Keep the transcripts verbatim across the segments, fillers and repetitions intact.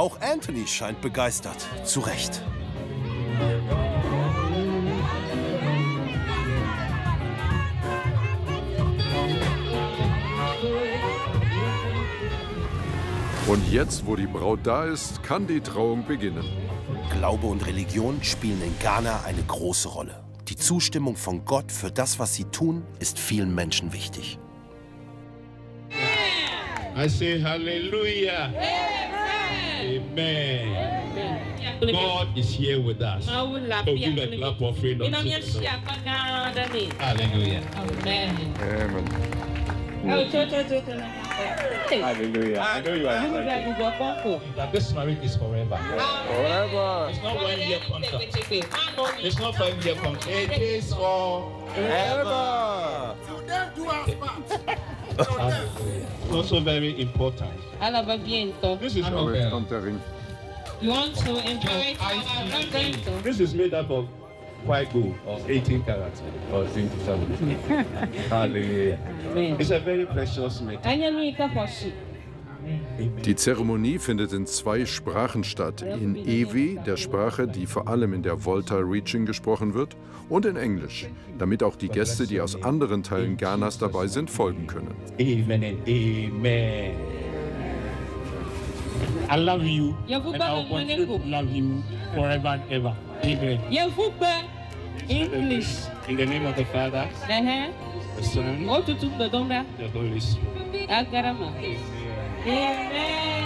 Auch Anthony scheint begeistert. Zu Recht. Und jetzt, wo die Braut da ist, kann die Trauung beginnen. Glaube und Religion spielen in Ghana eine große Rolle. Die Zustimmung von Gott für das, was sie tun, ist vielen Menschen wichtig. I say hallelujah. Amen. God is here with us. So give a clap of freedom. Hallelujah. Amen. Hallelujah. I know you are that this marriage is forever. Forever. It's not one year contract. It's not five year contract. It is forever. Also very important. This is not You want to enjoy our This is made up of white gold of eighteen carats or twenty-seven. Hallelujah. It's a very precious metal. Die Zeremonie findet in zwei Sprachen statt. In Ewe, der Sprache, die vor allem in der Volta Region gesprochen wird, und in Englisch, damit auch die Gäste, die aus anderen Teilen Ghanas dabei sind, folgen können. Amen and amen. I love you and I want to love you forever and ever. Amen. English. In the name of the Father, Uh-huh. the Son, Oh, to the Donda. the Holy Spirit. Agarama. Amen.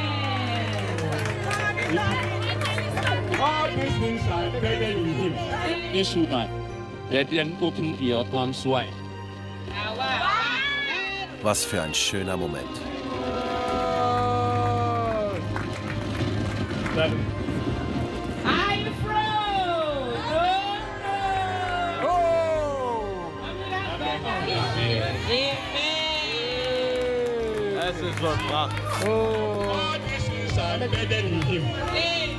All these things are embedded in Him. This woman, let them open your arms wide. Was für ein schöner Moment. I'm froze. Oh, All these things are embedded in Him. Amen.